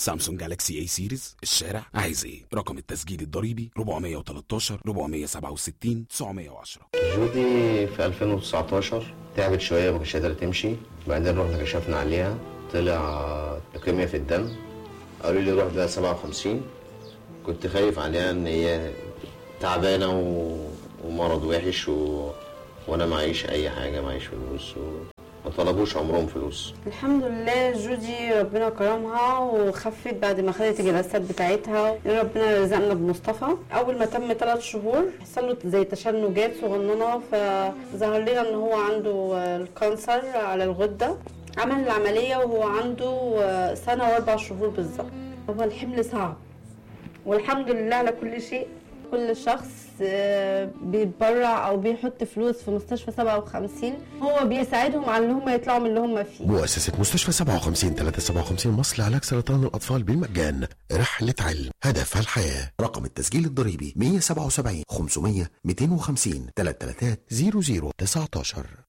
سامسونج جالاكسي اي سيريز. الشارع عايز ايه؟ رقم التسجيل الضريبي 413 467 910. جودي في 2019 تعبت شوية، ما كانتش قادرة تمشي. بعدين رحنا كشفنا عليها، طلع لوكيميا في الدم. قالوا لي روح ده 57. كنت خايف عليها ان هي تعبانة ومرض وحش وانا معيش اي حاجة، معيش فلوس ما طلبوش عمرهم فلوس. الحمد لله جودي ربنا كرمها وخفت بعد ما خدت الجلسات بتاعتها. ربنا رزقنا بمصطفى. اول ما تم 3 شهور حصل له زي تشنجات صغننه، فظهر لنا ان هو عنده الكانسر على الغده. عمل العمليه وهو عنده 1 سنة و4 شهور بالظبط. هو الحمل صعب والحمد لله على كل شيء. كل شخص بيتبرع او بيحط فلوس في مستشفى 57 هو بيساعدهم على ان هم يطلعوا من اللي هم فيه. مؤسسة مستشفى 57 357 مصر لعلاج سرطان الأطفال بالمجان. رحلة علم هدفها الحياة. رقم التسجيل الضريبي 177 500 250 333 0019.